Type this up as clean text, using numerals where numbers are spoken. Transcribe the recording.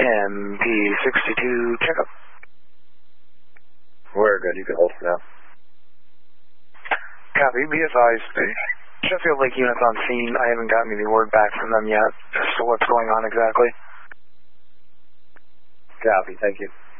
MP62 checkup. We're good. You can hold for now. Copy. Be advised. Sheffield Lake units on scene. I haven't gotten any word back from them yet as to what's going on exactly. Copy. Thank you.